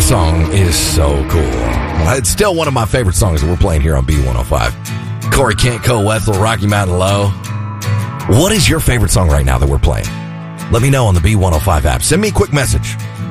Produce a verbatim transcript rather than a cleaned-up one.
That song is so cool. It's still one of my favorite songs that we're playing here on B one oh five. Corey Kent, Cole Wethel, Rocky Mountain Low. What is your favorite song right now that we're playing? Let me know on the B one oh five app. Send me a quick message.